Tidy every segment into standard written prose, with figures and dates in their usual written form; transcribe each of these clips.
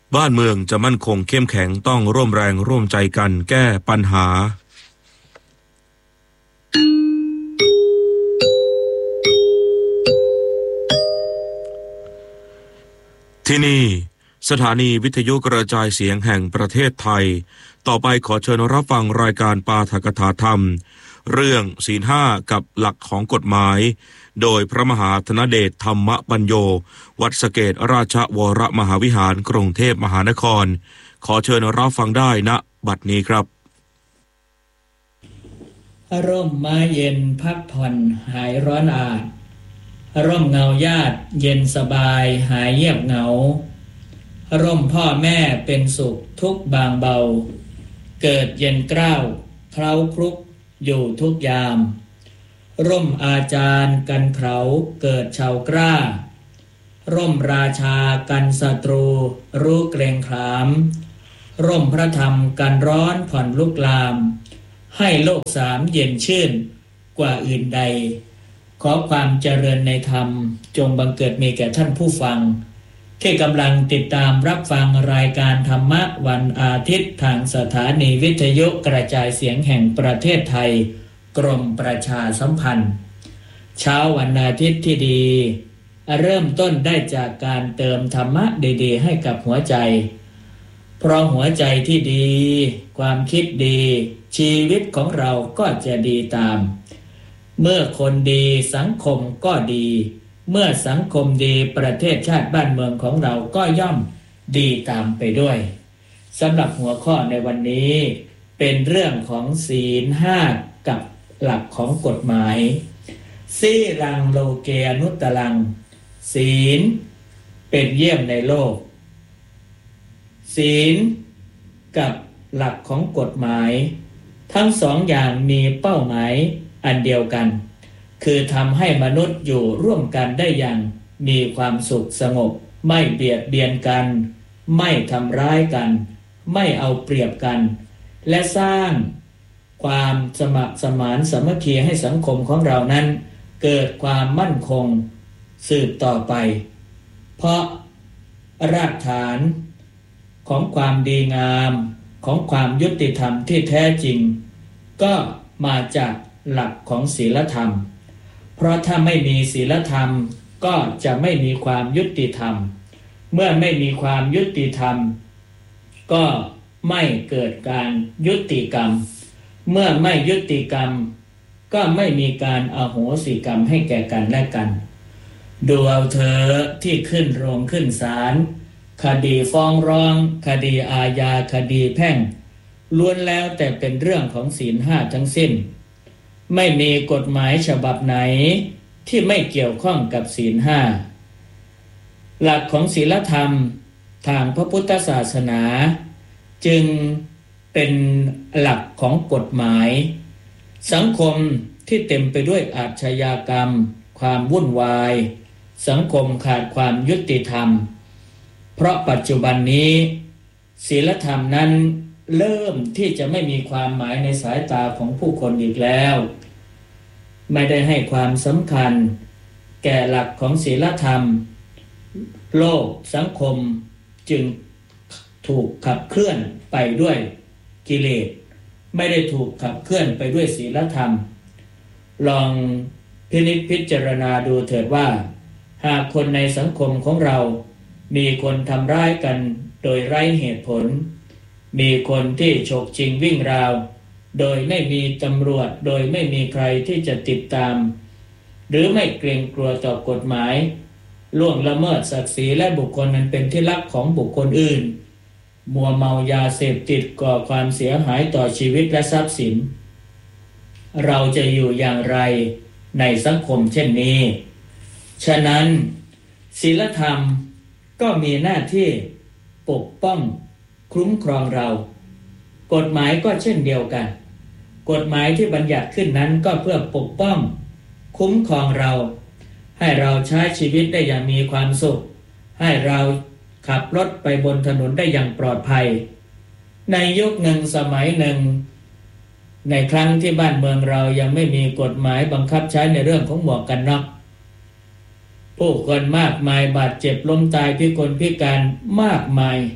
บ้านเมืองจะมั่นคงเข้มแข็งต้องร่วมแรงร่วมใจกันแก้ปัญหาที่นี่สถานีวิทยุกระจายเสียงแห่งประเทศไทยต่อไปขอเชิญรับฟังรายการปาฐกถาธรรมเรื่องศีลห้ากับหลักของกฎหมายโดยพระมหาธนเดชธรรมปัญโยวัดสะเกษราชวรมหาวิหารกรุงเทพมหานครขอเชิญรับฟังได้ณบัดนี้ครับร่มไม้เย็นพักผ่อนหายร้อนอาดร่มเงาญาติเย็นสบายหายเงียบเหงาร่มพ่อแม่เป็นสุขทุกบางเบาเกิดเย็นเกล้าเคล้าคลุกอยู่ทุกยามร่มอาจารย์กันเขาเกิดชาวกล้าร่มราชากันศัตรูรู้เกรงขามร่มพระธรรมกันร้อนผ่อนลุกลามให้โลกสามเย็นชื่นกว่าอื่นใดขอความเจริญในธรรมจงบังเกิดมีแก่ท่านผู้ฟังที่กำลังติดตามรับฟังรายการธรรมะวันอาทิตย์ทางสถานีวิทยุกระจายเสียงแห่งประเทศไทยกรมประชาสัมพันธ์เช้าวันอาทิตย์ที่ดีเริ่มต้นได้จากการเติมธรรมะดีๆให้กับหัวใจเพราะหัวใจที่ดีความคิดดีชีวิตของเราก็จะดีตามเมื่อคนดีสังคมก็ดีเมื่อสังคมดีประเทศชาติบ้านเมืองของเราก็ย่อมดีตามไปด้วยสำหรับหัวข้อในวันนี้เป็นเรื่องของศีลห้ากับหลักของกฎหมายสีลังโลเกอนุตตรังศีลเป็นเยี่ยมในโลกศีลกับหลักของกฎหมายทั้งสองอย่างมีเป้าหมายอันเดียวกันคือทำให้มนุษย์อยู่ร่วมกันได้อย่างมีความสุขสงบไม่เบียดเบียนกันไม่ทำร้ายกันไม่เอาเปรียบกันและสร้างความสมัครสมานสามัคคีให้สังคมของเรานั้นเกิดความมั่นคงสืบต่อไปเพราะรากฐานของความดีงามของความยุติธรรมที่แท้จริงก็มาจากหลักของศีลธรรมเพราะถ้าไม่มีศีลธรรมก็จะไม่มีความยุติธรรมเมื่อไม่มีความยุติธรรมก็ไม่เกิดการยุติกรรมเมื่อไม่ยุติกรรมก็ไม่มีการอโหสิกรรมให้แก่กันและกันดูเอาเธอที่ขึ้นโรงขึ้นศาลคดีฟ้องร้องคดีอาญาคดีแพ่งล้วนแล้วแต่เป็นเรื่องของศีลห้าทั้งสิ้นไม่มีกฎหมายฉบับไหนที่ไม่เกี่ยวข้องกับศีลห้าหลักของศีลธรรมทางพระพุทธศาสนาจึงเป็นหลักของกฎหมายสังคมที่เต็มไปด้วยอาชญากรรมความวุ่นวายสังคมขาดความยุติธรรมเพราะปัจจุบันนี้ศีลธรรมนั้นเริ่มที่จะไม่มีความหมายในสายตาของผู้คนอีกแล้วไม่ได้ให้ความสำคัญแก่หลักของศีลธรรมโลกสังคมจึงถูกขับเคลื่อนไปด้วยกิเลสไม่ได้ถูกขับเคลื่อนไปด้วยศีลธรรมลองพินิจพิจารณาดูเถิดว่าหากคนในสังคมของเรามีคนทำร้ายกันโดยไร้เหตุผลมีคนที่ฉกชิงวิ่งราวโดยไม่มีตำรวจโดยไม่มีใครที่จะติดตามหรือไม่เกรงกลัวต่อกฎหมายล่วงละเมิดศักดิ์ศรีและบุคคลนั้นเป็นที่รักของบุคคลอื่นมัวเมายาเสพติดก่อความเสียหายต่อชีวิตและทรัพย์สินเราจะอยู่อย่างไรในสังคมเช่นนี้ฉะนั้นศีลธรรมก็มีหน้าที่ปกป้องคุ้มครองเรากฎหมายก็เช่นเดียวกันกฎหมายที่บัญญัติขึ้นนั้นก็เพื่อปกป้องคุ้มครองเราให้เราใช้ชีวิตได้อย่างมีความสุขให้เราขับรถไปบนถนนได้อย่างปลอดภัยในยุคหนึ่งสมัยหนึ่งในครั้งที่บ้านเมืองเรายังไม่มีกฎหมายบังคับใช้ในเรื่องของหมวกกันน็อกผู้คนมากมายบาดเจ็บล้มตายพิกลพิการมากมาย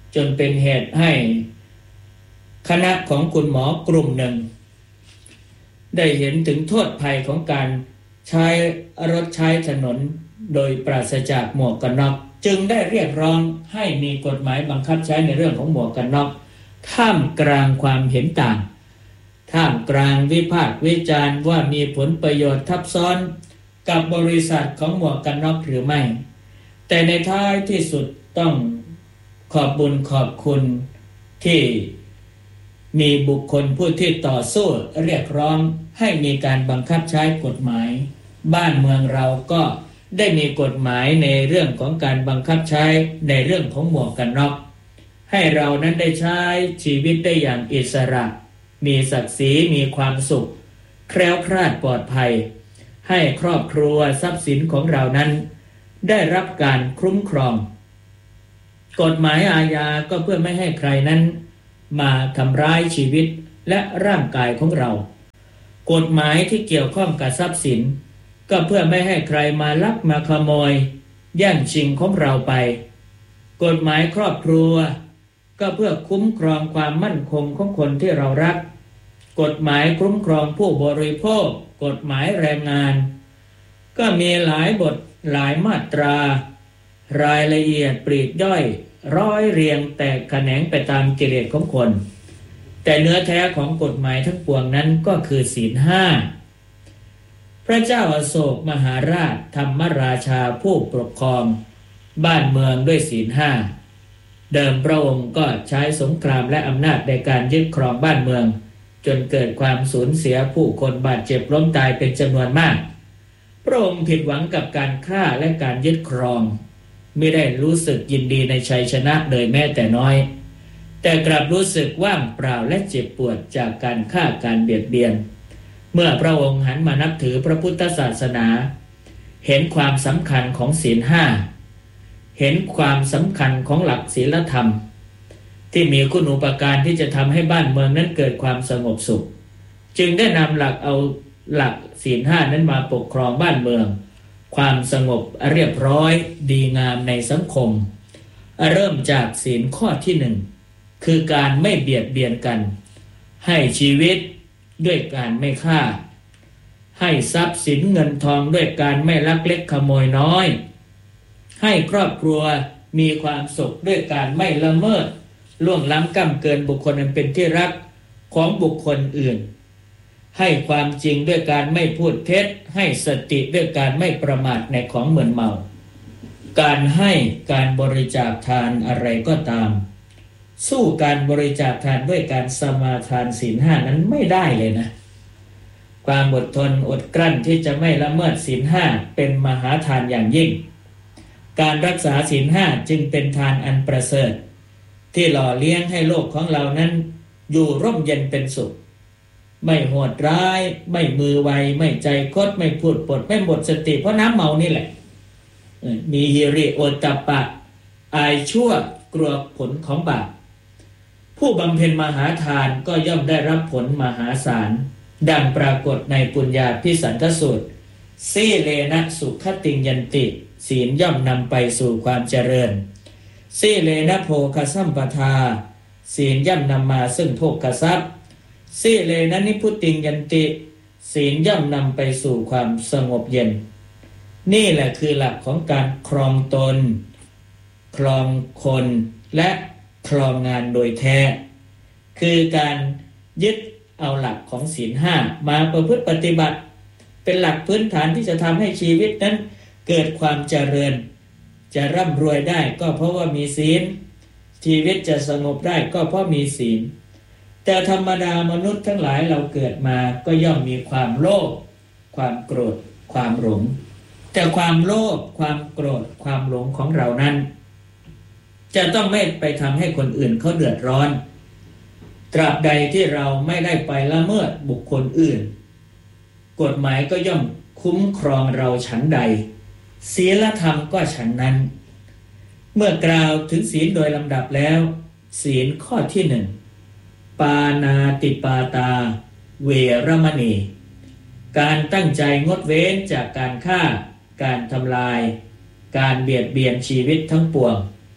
จนเป็นเหตุให้คณะของคุณหมอกลุ่มหนึ่งได้เห็นถึงโทษภัยของการใช้รถใช้ถนนโดยปราศจากหมวกกันน็อกจึงได้เรียกร้องให้มีกฎหมายบังคับใช้ในเรื่องของหมวกกันน็อกท่ามกลางความเห็นต่างท่ามกลางวิพากษ์วิจารณ์ว่ามีผลประโยชน์ทับซ้อนกับบริษัทของหมวกกันน็อกหรือไม่แต่ในท้ายที่สุดต้องขอบบุญขอบคุณที่มีบุคคลผู้ที่ต่อสู้เรียกร้องให้มีการบังคับใช้กฎหมายบ้านเมืองเราก็ได้มีกฎหมายในเรื่องของการบังคับใช้ในเรื่องของหมวกกันน็อกให้เรานั้นได้ใช้ชีวิตได้อย่างอิสระมีศักดิ์ศรีมีความสุขแคล้วคลาดปลอดภัยให้ครอบครัวทรัพย์สินของเรานั้นได้รับการคุ้มครองกฎหมายอาญาก็เพื่อไม่ให้ใครนั้นมาทำร้ายชีวิตและร่างกายของเรากฎหมายที่เกี่ยวข้องกับทรัพย์สินก็เพื่อไม่ให้ใครมาลักมาขโมยแย่งชิงของเราไปกฎหมายครอบครัวก็เพื่อคุ้มครองความมั่นคงของคนที่เรารักกฎหมายคุ้มครองผู้บริโภคกฎหมายแรงงานก็มีหลายบทหลายมาตรารายละเอียดปลีกย่อยร้อยเรียงแตกแขนงไปตามกิเลสของคนแต่เนื้อแท้ของกฎหมายทั้งปวงนั้นก็คือศีลห้าพระเจ้าอโศกมหาราชธรรมราชาผู้ปกครองบ้านเมืองด้วยศีลห้าเดิมพระองค์ก็ใช้สงครามและอำนาจในการยึดครองบ้านเมืองจนเกิดความสูญเสียผู้คนบาดเจ็บล้มตายเป็นจำนวนมากพระองค์ผิดหวังกับการฆ่าและการยึดครองไม่ได้รู้สึกยินดีในชัยชนะเลยแม้แต่น้อยแต่กลับรู้สึกว่างเปล่าและเจ็บปวดจากการฆ่าการเบียดเบียนเมื่อพระองค์หันมานับถือพระพุทธศาสนาเห็นความสำคัญของศีลห้าเห็นความสำคัญของหลักศีลธรรมที่มีคุณูปการที่จะทำให้บ้านเมืองนั้นเกิดความสงบสุขจึงได้นำหลักศีลห้านั้นมาปกครองบ้านเมืองความสงบเรียบร้อยดีงามในสังคมเริ่มจากศีลข้อที่หนึ่งคือการไม่เบียดเบียนกันให้ชีวิตด้วยการไม่ฆ่าให้ทรัพย์สินเงินทองด้วยการไม่ลักเล็กขโมยน้อยให้ครอบครัวมีความสุขด้วยการไม่ละเมิดล่วงล้ำก้ำเกินบุคคลอันเป็นที่รักของบุคคลอื่นให้ความจริงด้วยการไม่พูดเท็จให้สติด้วยการไม่ประมาทในของมึนเมาการให้การบริจาคทานอะไรก็ตามสู้การบริจาคทานด้วยการสมาทานศีลห้านั้นไม่ได้เลยนะความอดทนอดกลั้นที่จะไม่ละเมิดศีลห้าเป็นมหาทานอย่างยิ่งการรักษาศีลห้าจึงเป็นทานอันประเสริฐที่หล่อเลี้ยงให้โลกของเรานั้นอยู่ร่มเย็นเป็นสุขไม่โหดร้ายไม่มือไวไม่ใจคดไม่พูดปดไม่หมดสติเพราะน้ำเมานี่แหละมีหิริโอตตัปปะอายชั่วกลัวผลของบาปผู้บำเพ็ญมหาทานก็ย่อมได้รับผลมหาศาลดังปรากฏในปุญญาภิสันทสูตรสีเลนะสุขติงยันติศีลย่อมนำไปสู่ความเจริญสีเลนะโภคสัมปทาศีลย่อมนำมาซึ่งโภคทรัพย์สีเลนะนิพุติงยันติศีลย่อมนำไปสู่ความสงบเย็นนี่แหละคือหลักของการครองตนครองคนและครองงานโดยแท้คือการยึดเอาหลักของศีลห้ามาประพฤติปฏิบัติเป็นหลักพื้นฐานที่จะทำให้ชีวิตนั้นเกิดความเจริญจะร่ำรวยได้ก็เพราะว่ามีศีลชีวิตจะสงบได้ก็เพราะมีศีลแต่ธรรมดามนุษย์ทั้งหลายเราเกิดมาก็ย่อมมีความโลภความโกรธความหลงแต่ความโลภความโกรธความหลงของเรานั้นจะต้องไม่ไปทำให้คนอื่นเขาเดือดร้อนตราบใดที่เราไม่ได้ไปละเมิดบุคคลอื่นกฎหมายก็ย่อมคุ้มครองเราฉันใดศีลธรรมก็ฉันนั้นเมื่อกล่าวถึงศีลโดยลำดับแล้วศีลข้อที่หนึ่งปานาติปาตาเวรมณีการตั้งใจงดเว้นจากการฆ่าการทำลายการเบียดเบียนชีวิตทั้งปวง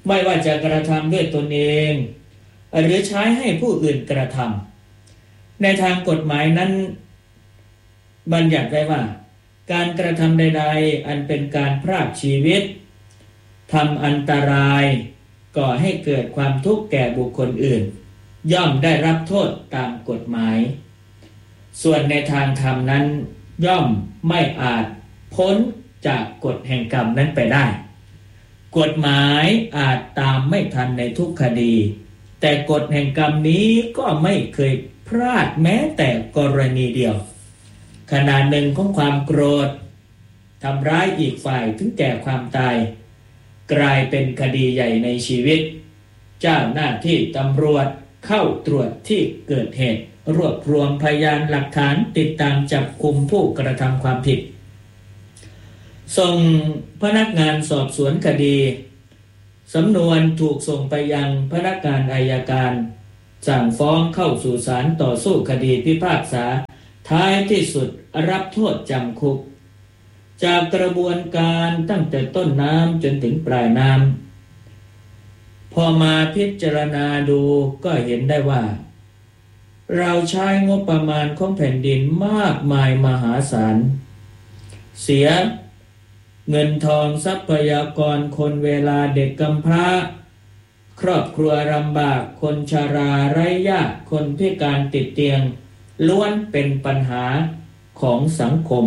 ไม่ว่าจะกระทำด้วยตนเองหรือใช้ให้ผู้อื่นกระทำในทางกฎหมายนั้นบัญญัติไว้ว่าการกระทำใดๆอันเป็นการพรากชีวิตทำอันตรายก่อให้เกิดความทุกข์แก่บุคคลอื่นย่อมได้รับโทษตามกฎหมายส่วนในทางธรรมนั้นย่อมไม่อาจพ้นจากกฎแห่งกรรมนั้นไปได้กฎหมายอาจตามไม่ทันในทุกคดีแต่กฎแห่งกรรมนี้ก็ไม่เคยพลาดแม้แต่กรณีเดียวขณะหนึ่งของความโกรธทำร้ายอีกฝ่ายถึงแก่ความตายกลายเป็นคดีใหญ่ในชีวิตเจ้าหน้าที่ตำรวจเข้าตรวจที่เกิดเหตุรวบรวมพยานหลักฐานติดตามจับกุมผู้กระทำความผิดส่งพนักงานสอบสวนคดีสำนวนถูกส่งไปยังพนักงานอัยการสั่งฟ้องเข้าสู่ศาลต่อสู้คดีพิพากษาท้ายที่สุดรับโทษจำคุกจากกระบวนการตั้งแต่ต้นน้ำจนถึงปลายน้ำพอมาพิจารณาดูก็เห็นได้ว่าเราใช้งบประมาณของแผ่นดินมากมายมหาศาลเสียเงินทองทรัพยากรคนเวลาเด็กกำพร้าครอบครัวลำบากคนชราไร้ญาติคนพิการติดเตียงล้วนเป็นปัญหาของสังคม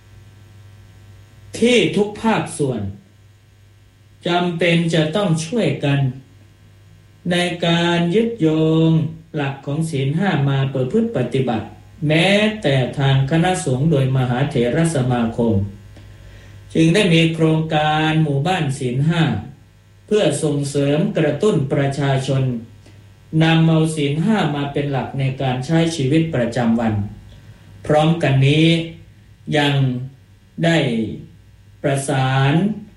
ที่ทุกภาคส่วนจำเป็นจะต้องช่วยกันในการยึดโยงหลักของศีลห้ามาประพฤติปฏิบัติแม้แต่ทางคณะสงฆ์โดยมหาเถรสมาคมจึงได้มีโครงการหมู่บ้านศีลห้าเพื่อส่งเสริมกระตุ้นประชาชนนำเอาศีลห้ามาเป็นหลักในการใช้ชีวิตประจำวันพร้อมกันนี้ยังได้ประสาน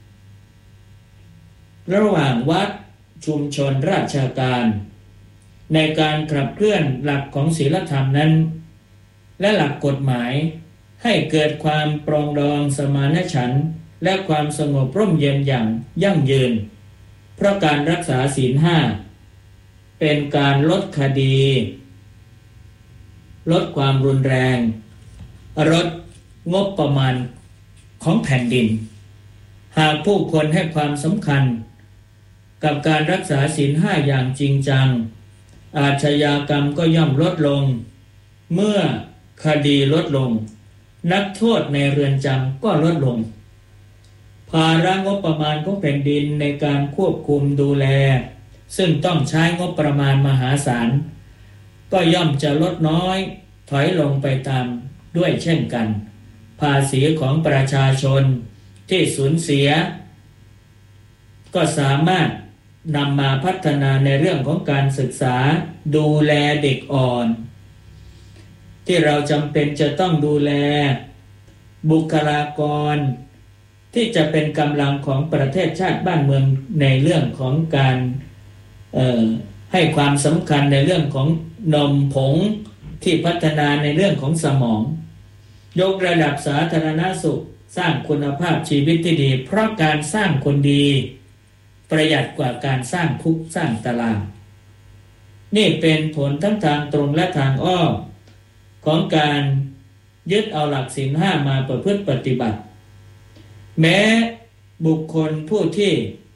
ระหว่างวัดชุมชนราชการในการขับเคลื่อนหลักของศีลธรรมนั้นและหลักกฎหมายให้เกิดความปรองดองสมานฉันท์และความสงบร่มเย็นอย่างยั่งยืนเพราะการรักษาศีลห้าเป็นการลดคดีลดความรุนแรงลดงบประมาณของแผ่นดินหากผู้คนให้ความสำคัญกับการรักษาศีลห้าอย่างจริงจังอาชญากรรมก็ย่อมลดลงเมื่อคดีลดลงนักโทษในเรือนจำก็ลดลงภาระงบประมาณของแผ่นดินในการควบคุมดูแลซึ่งต้องใช้งบประมาณมหาศาลก็ย่อมจะลดน้อยถอยลงไปตามด้วยเช่นกันภาษีของประชาชนที่สูญเสียก็สามารถนำมาพัฒนาในเรื่องของการศึกษาดูแลเด็กอ่อนที่เราจำเป็นจะต้องดูแลบุคลากรที่จะเป็นกำลังของประเทศชาติบ้านเมืองในเรื่องของการให้ความสำคัญในเรื่องของนมผงที่พัฒนาในเรื่องของสมองยกระดับสาธารณสุขสร้างคุณภาพชีวิตที่ดีเพราะการสร้างคนดีประหยัดกว่าการสร้างคุกสร้างตารางนี่เป็นผลทั้งทางตรงและทางอ้อมของการยึดเอาหลักศีลห้ามาประพฤติปฏิบัติแม้บุคคลผู้ที่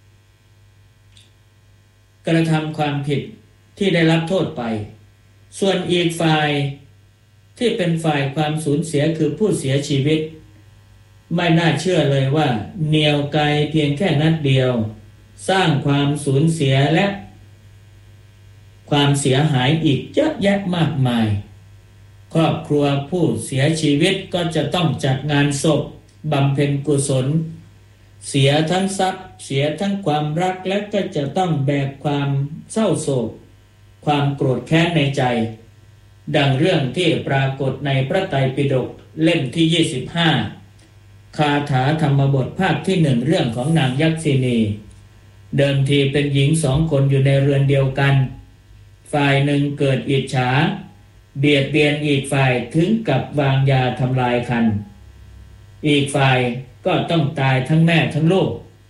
กระทำความผิดที่ได้รับโทษไปส่วนอีกฝ่ายที่เป็นฝ่ายความสูญเสียคือผู้เสียชีวิตไม่น่าเชื่อเลยว่าเหนี่ยวไกลเพียงแค่นัดเดียวสร้างความสูญเสียและความเสียหายอีกเยอะแยะมากมายครอบครัวผู้เสียชีวิตก็จะต้องจัดงานศพบำเพ็ญกุศลเสียทั้งทรัพย์เสียทั้งความรักและก็จะต้องแบกความเศร้าโศกความโกรธแค้นในใจดังเรื่องที่ปรากฏในพระไตรปิฎกเล่มที่25คาถาธรรมบทภาคที่1เรื่องของนางยักษินีเดิมทีเป็นหญิง2 คนอยู่ในเรือนเดียวกันฝ่ายหนึ่งเกิดอิจฉาเบียดเบียนอีกฝ่ายถึงกับวางยาทำลายครรภ์อีกฝ่ายก็ต้องตายทั้งแม่ทั้งลูก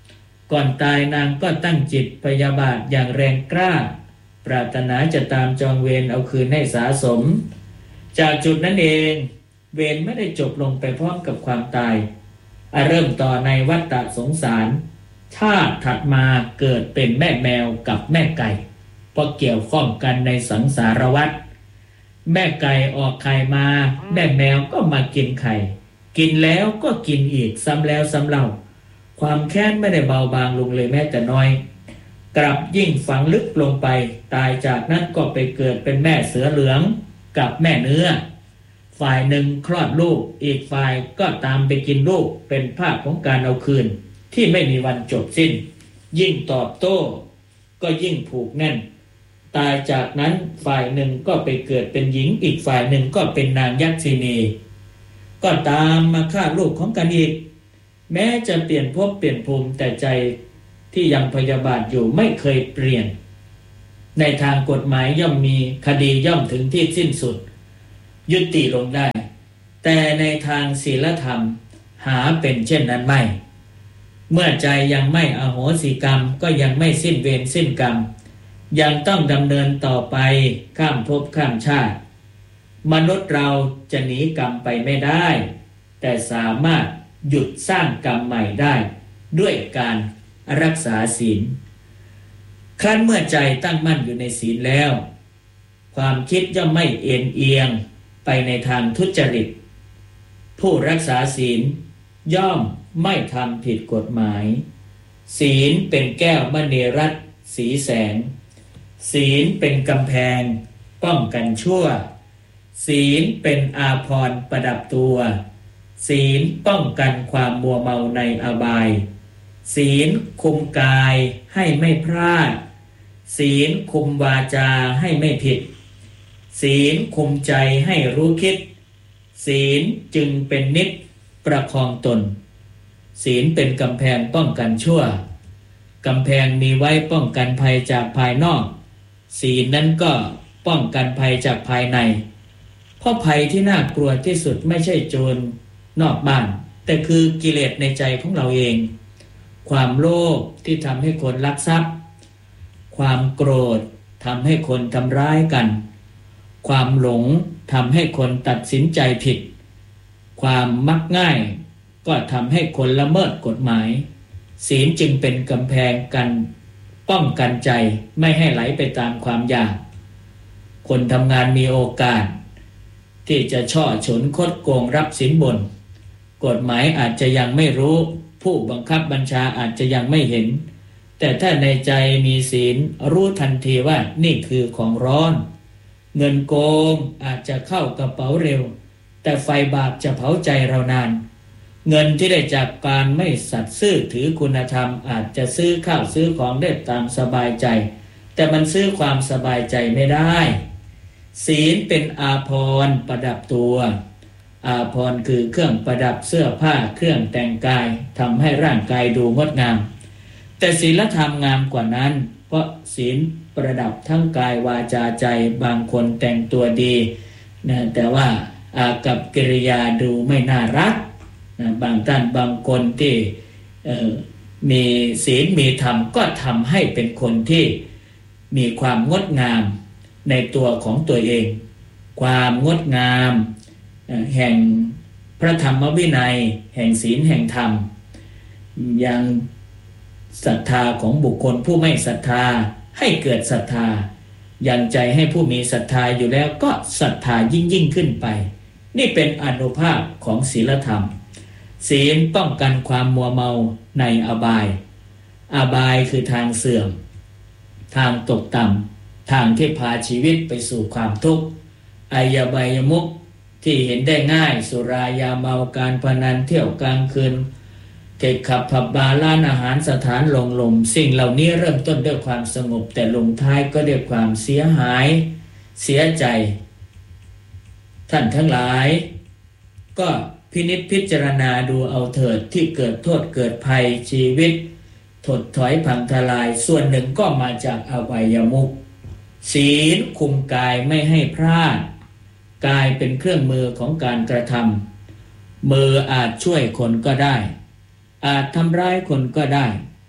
ก่อนตายนางก็ตั้งจิตพยาบาทอย่างแรงกล้าปรารถนาจะตามจองเวรเอาคืนให้สาสมจากจุดนั้นเองเวรไม่ได้จบลงไปพร้อมกับความตายเริ่มต่อในวัฏฏะสงสารชาติถัดมาเกิดเป็นแม่แมวกับแม่ไก่เพราะเกี่ยวข้องกันในสังสารวัฏแม่ไก่ออกไข่มาแม่แมวก็มากินไข่กินแล้วก็กินอีกซ้ำแล้วซ้ำเล่าความแค้นไม่ได้เบาบางลงเลยแม้แต่น้อยกลับยิ่งฝังลึกลงไปตายจากนั้นก็ไปเกิดเป็นแม่เสือเหลืองกับแม่เนื้อฝ่ายหนึ่งคลอดลูกอีกฝ่ายก็ตามไปกินลูกเป็นภาพของการเอาคืนที่ไม่มีวันจบสิ้นยิ่งตอบโต้ก็ยิ่งผูกแน่นตายจากนั้นฝ่ายหนึ่งก็ไปเกิดเป็นหญิงอีกฝ่ายหนึ่งก็เป็นนางยักษินีก็ตามมาฆ่าลูกของกันอีกแม้จะเปลี่ยนภพเปลี่ยนภูมิแต่ใจที่ยังพยาบาทอยู่ไม่เคยเปลี่ยนในทางกฎหมายย่อมมีคดีย่อมถึงที่สิ้นสุดยุติลงได้แต่ในทางศีลธรรมหาเป็นเช่นนั้นไม่เมื่อใจยังไม่อโหสิกรรมก็ยังไม่สิ้นเวรสิ้นกรรมยังต้องดำเนินต่อไปข้ามภพข้ามชาติมนุษย์เราจะหนีกรรมไปไม่ได้แต่สามารถหยุดสร้างกรรมใหม่ได้ด้วยการรักษาศีลครั้นเมื่อใจตั้งมั่นอยู่ในศีลแล้วความคิดย่อมไม่เอ็นเอียงไปในทางทุจริตผู้รักษาศีลย่อมไม่ทำผิดกฎหมายศีลเป็นแก้วมณีรัตน์สีแสงศีลเป็นกำแพงป้องกันชั่วศีลเป็นอาภรณ์ประดับตัวศีลป้องกันความมัวเมาในอบายศีลคุมกายให้ไม่พลาดศีลคุมวาจาให้ไม่ผิดศีลคุมใจให้รู้คิดศีลจึงเป็นนิจประคองตนศีลเป็นกำแพงป้องกันชั่วกำแพงมีไว้ป้องกันภัยจากภายนอกศีลนั้นก็ป้องกันภัยจากภายในเพราะภัยที่น่ากลัวที่สุดไม่ใช่โจรนอกบ้านแต่คือกิเลสในใจของเราเองความโลภที่ทำให้คนลักทรัพย์ความโกรธทำให้คนทำร้ายกันความหลงทำให้คนตัดสินใจผิดความมักง่ายก็ทำให้คนละเมิดกฎหมายศีลจึงเป็นกำแพงกันป้องกันใจไม่ให้ไหลไปตามความอยากคนทำงานมีโอกาสที่จะช่อฉนคดโกงรับสินบนกฎหมายอาจจะยังไม่รู้ผู้บังคับบัญชาอาจจะยังไม่เห็นแต่ถ้าในใจมีศีลรู้ทันทีว่านี่คือของร้อนเงินโกงอาจจะเข้ากระเป๋าเร็วแต่ไฟบาปจะเผาใจเรานานเงินที่ได้จากการไม่สัตย์ซื่อถือคุณธรรมอาจจะซื้อข้าวซื้อของได้ตามสบายใจแต่มันซื้อความสบายใจไม่ได้ศีลเป็นอาภรณ์ประดับตัวอาภรณ์คือเครื่องประดับเสื้อผ้าเครื่องแต่งกายทำให้ร่างกายดูงดงามแต่ศีลธรรมงามกว่านั้นเพราะศีลประดับทั้งกายวาจาใจบางคนแต่งตัวดีนะแต่ว่ากับกิริยาดูไม่น่ารักนะบางท่านบางคนที่มีศีลมีธรรมก็ทำให้เป็นคนที่มีความงดงามในตัวของตัวเองความงดงามแห่งพระธรรมวินัยแห่งศีลแห่งธรรมยังศรัทธาของบุคคลผู้ไม่ศรัทธาให้เกิดศรัทธายังใจให้ผู้มีศรัทธาอยู่แล้วก็ศรัทธายิ่งขึ้นไปนี่เป็นอานุภาพของศีลธรรมศีลป้องกันความมัวเมาในอบายอบายคือทางเสื่อมทางตกต่ำทางที่พาชีวิตไปสู่ความทุกข์อยาบายมุขที่เห็นได้ง่ายสุรายาเมาการพนันเที่ยวกลางคืนเทคขับผับบาร์ร้านอาหารสถานลงลมสิ่งเหล่านี้เริ่มต้นด้วยความสงบแต่ลงท้ายก็ด้วยความเสียหายเสียใจท่านทั้งหลายก็พินิจพิจารณาดูเอาเถิดที่เกิดโทษเกิดภัยชีวิตถดถอยพังทลายส่วนหนึ่งก็มาจากอบายมุขศีลคุมกายไม่ให้พลาดกายเป็นเครื่องมือของการกระทำมืออาจช่วยคนก็ได้อาจทำร้ายคนก็ได้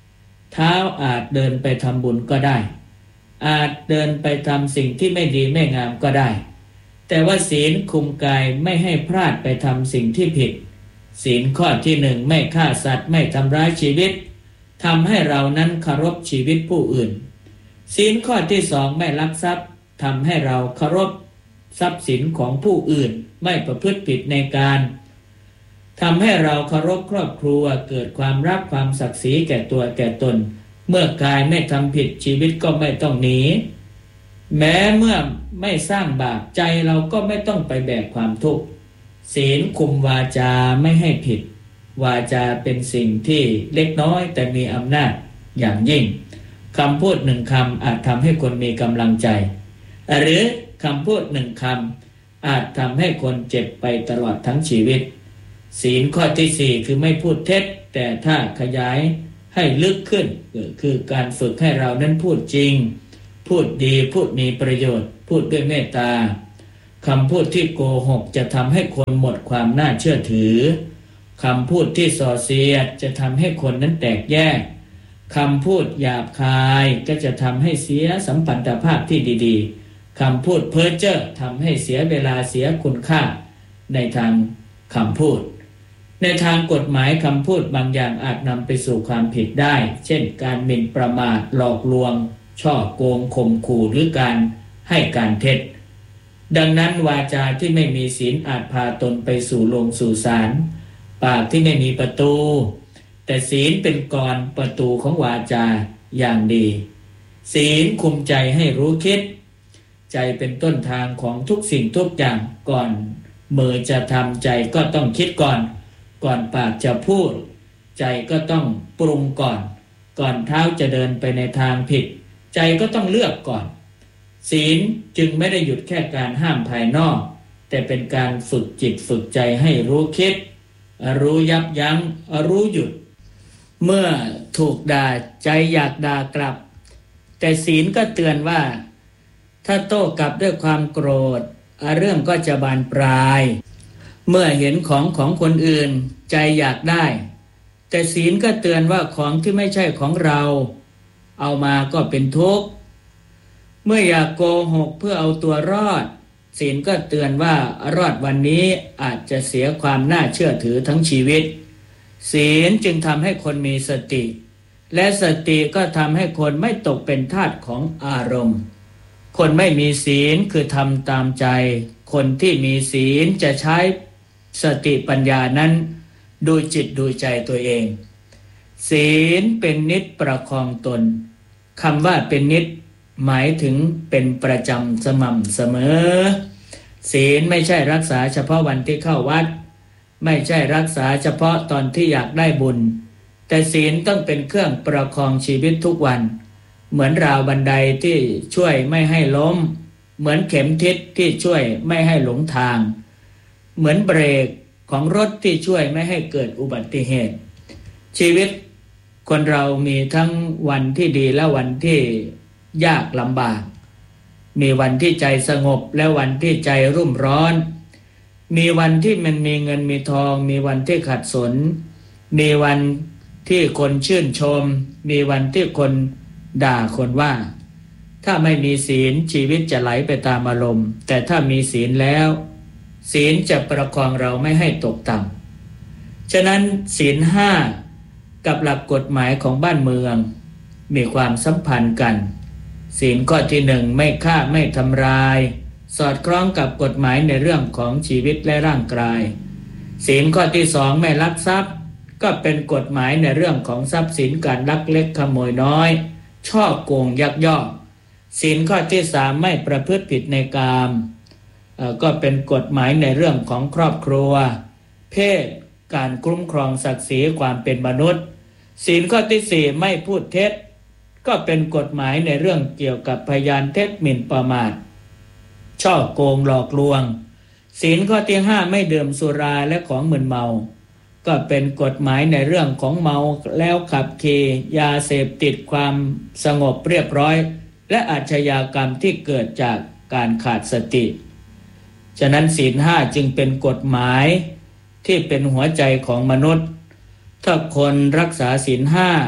เท้าอาจเดินไปทำบุญก็ได้อาจเดินไปทำสิ่งที่ไม่ดีไม่งามก็ได้แต่ว่าศีลคุมกายไม่ให้พลาดไปทำสิ่งที่ผิดศีลข้อที่หนึ่งไม่ฆ่าสัตว์ไม่ทำร้ายชีวิตทำให้เรานั้นเคารพชีวิตผู้อื่นศีลข้อที่สองไม่ลักทรัพย์ทำให้เราเคารพทรัพย์สินของผู้อื่นไม่ประพฤติผิดในการทำให้เราเคารพครอบครัวเกิดความรักความศักดิ์ศรีแก่ตัวแก่ตนเมื่อกายไม่ทำผิดชีวิตก็ไม่ต้องหนีแม้เมื่อไม่สร้างบาปใจเราก็ไม่ต้องไปแบกความทุกข์ศีลคุมวาจาไม่ให้ผิดวาจาเป็นสิ่งที่เล็กน้อยแต่มีอำนาจอย่างยิ่งคำพูดหนึ่งคำอาจทำให้คนมีกำลังใจหรือคำพูดหนึ่งคำอาจทำให้คนเจ็บไปตลอดทั้งชีวิตศีลข้อที่สี่คือไม่พูดเท็จแต่ถ้าขยายให้ลึกขึ้นคือการฝึกให้เรานั้นพูดจริงพูดดีพูดมีประโยชน์พูดด้วยเมตตาคำพูดที่โกหกจะทำให้คนหมดความน่าเชื่อถือคำพูดที่ส่อเสียดจะทำให้คนนั้นแตกแยกคำพูดหยาบคายก็จะทำให้เสียสัมพันธภาพที่ดีๆคำพูดเพ้อเจ้อทำให้เสียเวลาเสียคุณค่าในทางคำพูดในทางกฎหมายคำพูดบางอย่างอาจนำไปสู่ความผิดได้เช่นการหมิ่นประมาทหลอกลวงฉ้อโกงข่มขู่หรือการให้การเท็จดังนั้นวาจาที่ไม่มีศีลอาจพาตนไปสู่โลงสู่ศาลปากที่ไม่มีประตูแต่ศีลเป็นกรประตูของวาจาอย่างดีศีลคุมใจให้รู้คิดใจเป็นต้นทางของทุกสิ่งทุกอย่างก่อนมือจะทำใจก็ต้องคิดก่อนปากจะพูดใจก็ต้องปรุงก่อนเท้าจะเดินไปในทางผิดใจก็ต้องเลือกก่อนศีลจึงไม่ได้หยุดแค่การห้ามภายนอกแต่เป็นการฝึกจิตฝึกใจให้รู้คิดรู้ยับยั้งรู้หยุดเมื่อถูกด่าใจอยากด่ากลับแต่ศีลก็เตือนว่าถ้าโต้กลับด้วยความโกรธเรื่องก็จะบานปลายเมื่อเห็นของคนอื่นใจอยากได้แต่ศีลก็เตือนว่าของที่ไม่ใช่ของเราเอามาก็เป็นทุกข์เมื่ออยากโกหกเพื่อเอาตัวรอดศีลก็เตือนว่ารอดวันนี้อาจจะเสียความน่าเชื่อถือทั้งชีวิตศีลจึงทำให้คนมีสติและสติก็ทำให้คนไม่ตกเป็นทาสของอารมณ์คนไม่มีศีลคือทำตามใจคนที่มีศีลจะใช้สติปัญญานั้นดูจิตดูใจตัวเองศีลเป็นนิจประคองตนคำว่าเป็นนิจหมายถึงเป็นประจำสม่ำเสมอศีลไม่ใช่รักษาเฉพาะวันที่เข้าวัดไม่ใช่รักษาเฉพาะตอนที่อยากได้บุญแต่ศีลต้องเป็นเครื่องประคองชีวิตทุกวันเหมือนราวบันไดที่ช่วยไม่ให้ล้มเหมือนเข็มทิศที่ช่วยไม่ให้หลงทางเหมือนเบรกของรถที่ช่วยไม่ให้เกิดอุบัติเหตุชีวิตคนเรามีทั้งวันที่ดีและวันที่ยากลำบากมีวันที่ใจสงบและวันที่ใจรุ่มร้อนมีวันที่มันมีเงินมีทองมีวันที่ขัดสนมีวันที่คนชื่นชมมีวันที่คนด่าคนว่าถ้าไม่มีศีลชีวิตจะไหลไปตามอารมณ์แต่ถ้ามีศีลแล้วศีลจะประคองเราไม่ให้ตกต่ำฉะนั้นศีลห้ากับหลักกฎหมายของบ้านเมืองมีความสัมพันธ์กันศีลข้อที่หนึ่งไม่ฆ่าไม่ทำลายสอดคล้องกับกฎหมายในเรื่องของชีวิตและร่างกายศีลข้อที่สองไม่ลักทรัพย์ก็เป็นกฎหมายในเรื่องของทรัพย์สินการลักเล็กขโมยน้อยฉ้อโกงยักยอกศีลข้อที่สามไม่ประพฤติผิดในกามก็เป็นกฎหมายในเรื่องของครอบครัวเพศการคุ้มครองศักดิ์ศรีความเป็นมนุษย์ศีลข้อที่สี่ไม่พูดเท็จก็เป็นกฎหมายในเรื่องเกี่ยวกับพยานเท็จหมิ่นประมาทฉ้อโกงหลอกลวงศีลข้อที่ห้าไม่ดื่มสุราและของมึนเมาก็เป็นกฎหมายในเรื่องของเมาแล้วขับขี่ยาเสพติดความสงบเรียบร้อยและอาชญากรรมที่เกิดจากการขาดสติฉะนั้นศีลห้าจึงเป็นกฎหมายที่เป็นหัวใจของมนุษย์ถ้าคนรักษาศีลห้า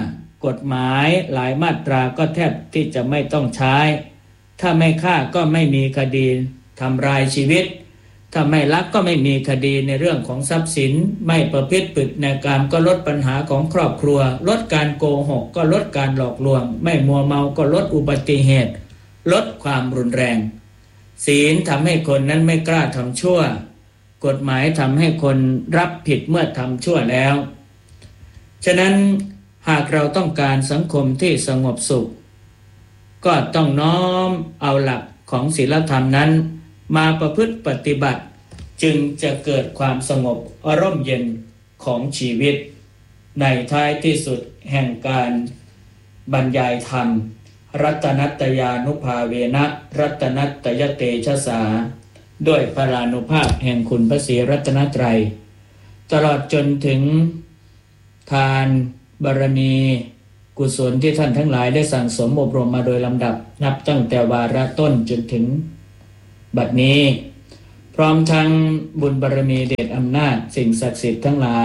กฎหมายหลายมาตราก็แทบที่จะไม่ต้องใช้ถ้าไม่ฆ่าก็ไม่มีคดีทำลายชีวิตถ้าไม่ลักก็ไม่มีคดีในเรื่องของทรัพย์สินไม่ประพฤติผิดในกามก็ลดปัญหาของครอบครัวลดการโกหกก็ลดการหลอกลวงไม่มัวเมาก็ลดอุบัติเหตุลดความรุนแรงศีลทำให้คนนั้นไม่กล้าทำชั่วกฎหมายทำให้คนรับผิดเมื่อทำชั่วแล้วฉะนั้นหากเราต้องการสังคมที่สงบสุขก็ต้องน้อมเอาหลักของศีลธรรมนั้นมาประพฤติปฏิบัติจึงจะเกิดความสงบร่มเย็นของชีวิตในท้ายที่สุดแห่งการบรรยายธรรมรัตนัตยานุภาเวนะรัตนัตยเตชะสาด้วยพลานุภาพแห่งคุณพระศรีรัตนตรัยตลอดจนถึงทานบารมีกุศลที่ท่านทั้งหลายได้สั่งสมอบรมมาโดยลำดับนับตั้งแต่วาระต้นจนถึงบัดนี้พร้อมทั้งบุญบารมีเดชอำนาจสิ่งศักดิ์สิทธิ์ทั้งหลาย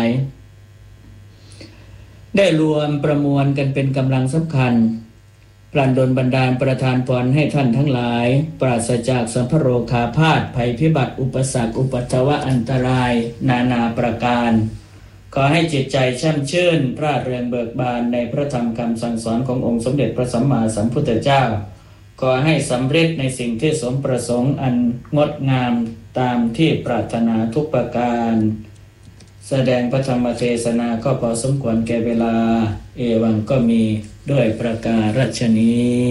ได้รวมประมวลกันเป็นกำลังสำคัญปรานดลบันดาลประทานพรให้ท่านทั้งหลายปราศจากสัมภโรคาพาธภัยพิบัติอุปสรรคอุปัตวะอันตรายนานาประการขอให้จิตใจช่ำชื่นร่าเริงเบิกบานในพระธรรมคำสั่งสอนขององค์สมเด็จพระสัมมาสัมพุทธเจ้าขอให้สำเร็จในสิ่งที่สมประสงค์อันงดงามตามที่ปรารถนาทุกประการแสดงพระธรรมเทศนาก็พอสมควรแก่เวลาเอวังก็มีด้วยประการฉนี้